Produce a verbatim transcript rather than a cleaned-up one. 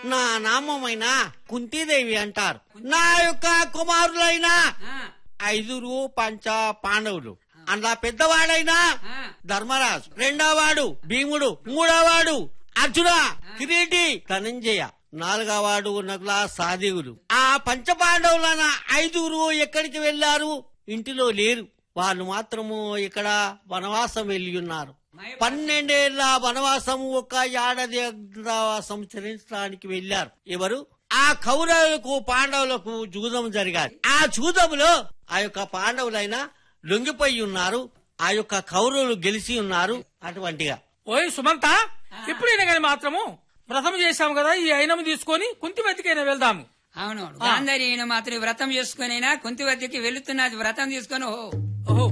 నా నామమైన కుంతీదేవి అంటారు. నా యొక్క కుమారులైన ఐదుగురు పంచ పాండవులు. అందులో పెద్దవాడైనా ధర్మరాజు, రెండోవాడు భీముడు, మూడోవాడు అర్జున, కిరీటి ధనంజయ, నాలుగోవాడు నకుల సహదేవులు. ఆ పంచ పాండవులైన ఐదుగురు ఎక్కడికి వెళ్లారు? ఇంటిలో లేరు. వాళ్ళు మాత్రము ఇక్కడ వనవాసం వెళ్లి ఉన్నారు. పన్నెండేళ్ల వనవాసము ఒక ఏడాది సంచరించడానికి వెళ్లారు. ఎవరు? ఆ కౌరవులకు పాండవులకు జూదం జరిగారు. ఆ జూదములో ఆ యొక్క పాండవులైనా లొంగిపోయి ఉన్నారు, ఆ యొక్క కౌరవులు గెలిచి ఉన్నారు. అటువంటిగా ఓయ్ సుమంత, ఇప్పుడైనా గాని మాత్రము వ్రతం చేశాము కదా, ఈ అయినము తీసుకొని కుంతివతికైనా వెళ్దాము. అవునవును, గాంధారి అయినా మాత్రం వ్రతం చేసుకునైనా కుంతివతికి వెళుతున్నది. వ్రతం తీసుకొని ఓహో